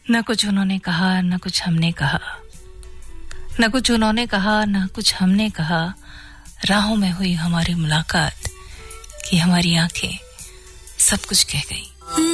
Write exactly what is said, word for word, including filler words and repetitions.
न कुछ उन्होंने कहा न कुछ हमने कहा, न कुछ उन्होंने कहा न कुछ हमने कहा। राहों में हुई हमारी मुलाकात कि हमारी आंखें सब कुछ कह गई।